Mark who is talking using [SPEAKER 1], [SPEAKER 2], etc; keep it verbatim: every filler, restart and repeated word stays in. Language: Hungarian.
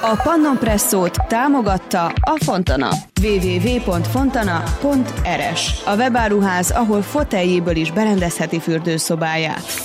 [SPEAKER 1] A Pannon Presszót támogatta a Fontana. double-u double-u double-u pont fontana pont r s. A webáruház, ahol foteljéből is berendezheti fürdőszobáját.